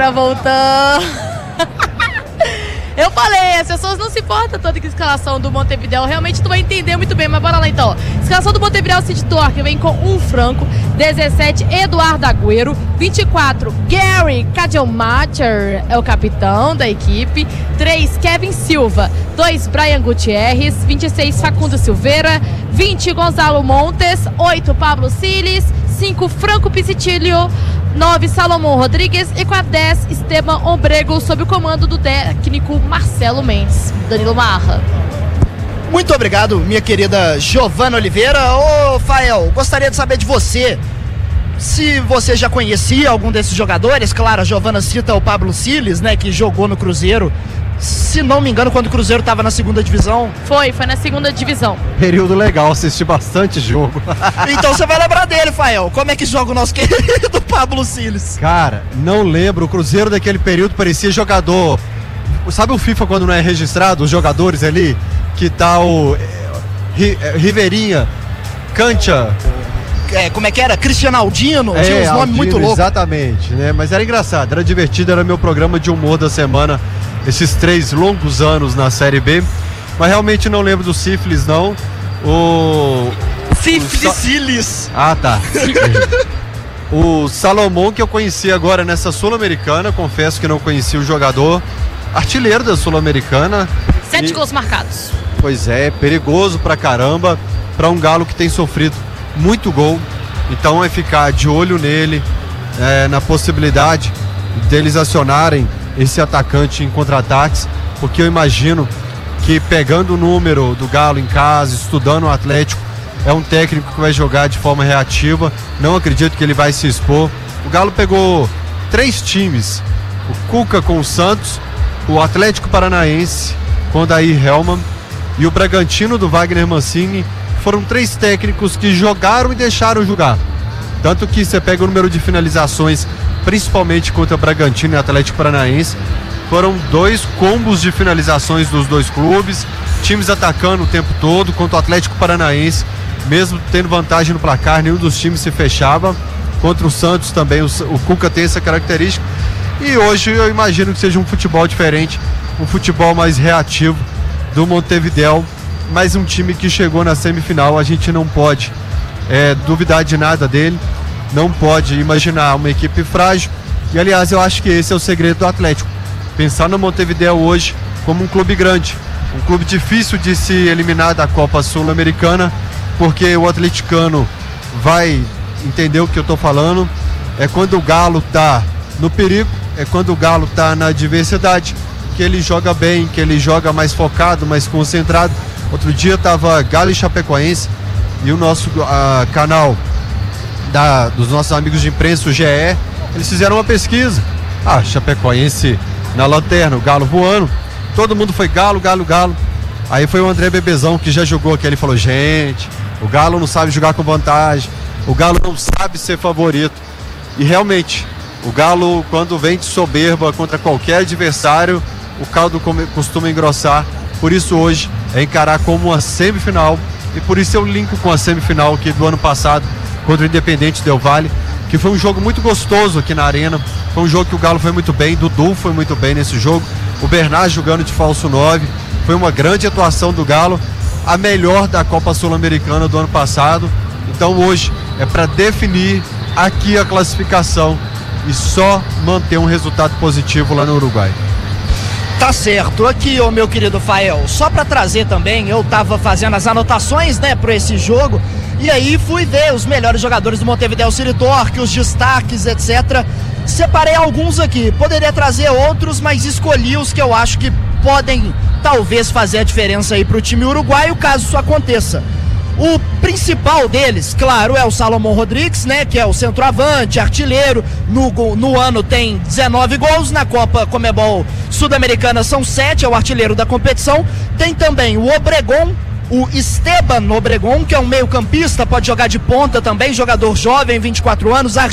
Agora voltando. Eu falei, as pessoas não se importam tanto com a escalação do Montevideo. Realmente tu vai entender muito bem, mas bora lá então. Escalação do Montevideo City Torque vem com 1 Franco, 17 Eduardo Agüero, 24 Gary Cadjelmacher é o capitão da equipe, 3 Kevin Silva, 2 Brian Gutierrez, 26 Facundo Silveira, 20 Gonzalo Montes, 8 Pablo Siles, 5 Franco Pisitilho, 9 Salomão Rodrigues e com a 10 Esteban Ombrego sob o comando do técnico Marcelo Mendes. Danilo Marra. Muito obrigado, minha querida Giovana Oliveira. Ô, Fael, gostaria de saber de você, se você já conhecia algum desses jogadores. Claro, a Giovana cita o Pablo Siles, né, que jogou no Cruzeiro, se não me engano, quando o Cruzeiro estava na 2ª divisão. Foi na 2ª divisão. Período legal, assisti bastante jogo. Então você vai lembrar dele, Fael. Como é que joga o nosso querido Pablo Siles? Cara, não lembro. O Cruzeiro daquele período parecia jogador. Sabe o FIFA quando não é registrado? Os jogadores ali, que tá o Riveirinha, Cancha. Como é que era? Cristianaldino? Tinha uns nomes muito loucos. Exatamente, né? Mas era engraçado, era divertido, era meu programa de humor da semana. Esses 3 longos anos na Série B. Mas realmente não lembro do Sífilis, não. Siles. Ah, tá. O Salomão, que eu conheci agora nessa Sul-Americana, confesso que não conhecia o jogador. Artilheiro da Sul-Americana. 7 gols marcados. Pois é, perigoso pra caramba. Pra um Galo que tem sofrido muito gol. Então é ficar de olho nele, na possibilidade deles acionarem esse atacante em contra-ataques, porque eu imagino que pegando o número do Galo em casa, estudando o Atlético, é um técnico que vai jogar de forma reativa. Não acredito que ele vai se expor. O Galo pegou 3 times, o Cuca com o Santos, o Atlético Paranaense com o Dair Helman e o Bragantino do Wagner Mancini. Foram 3 técnicos que jogaram e deixaram jogar. Tanto que você pega o número de finalizações, principalmente contra o Bragantino e Atlético Paranaense, foram 2 combos de finalizações dos 2 clubes, times atacando o tempo todo. Contra o Atlético Paranaense, mesmo tendo vantagem no placar, nenhum dos times se fechava. Contra o Santos também, o Cuca tem essa característica. E hoje eu imagino que seja um futebol diferente, um futebol mais reativo do Montevideo, mas um time que chegou na semifinal. A gente não pode duvidar de nada dele, não pode imaginar uma equipe frágil. E aliás, eu acho que esse é o segredo do Atlético, pensar no Montevideo hoje como um clube grande, um clube difícil de se eliminar da Copa Sul-Americana, porque o atleticano vai entender o que eu estou falando. É quando o Galo está no perigo, é quando o Galo está na adversidade, que ele joga bem, que ele joga mais focado, mais concentrado. Outro dia estava Galo e Chapecoense, e o nosso canal dos nossos amigos de imprensa, o GE, eles fizeram uma pesquisa. Chapecoense na lanterna, o Galo voando, todo mundo foi Galo, Galo, Galo. Aí foi o André Bebezão, que já jogou aqui, ele falou: gente, o Galo não sabe jogar com vantagem, o Galo não sabe ser favorito. E realmente, o Galo, quando vem de soberba contra qualquer adversário, o caldo costuma engrossar. Por isso hoje é encarar como uma semifinal, e por isso eu linko com a semifinal aqui do ano passado contra o Independente Del Valle, que foi um jogo muito gostoso aqui na Arena. Foi um jogo que o Galo foi muito bem, Dudu foi muito bem nesse jogo, o Bernard jogando de falso 9, foi uma grande atuação do Galo, a melhor da Copa Sul-Americana do ano passado. Então hoje é para definir aqui a classificação e só manter um resultado positivo lá no Uruguai. Tá certo. Aqui, ô meu querido Fael, só pra trazer também, eu tava fazendo as anotações, né, pra esse jogo, e aí fui ver os melhores jogadores do Montevideo City Torque, os destaques, etc. Separei alguns aqui, poderia trazer outros, mas escolhi os que eu acho que podem, talvez, fazer a diferença aí pro time uruguaio, caso isso aconteça. O principal deles, claro, é o Salomão Rodrigues, né, que é o centroavante, artilheiro, no ano tem 19 gols, na Copa Conmebol Sul-Americana são 7, é o artilheiro da competição. Tem também o Obregon, o Esteban Obregon, que é um meio campista, pode jogar de ponta também, jogador jovem, 24 anos,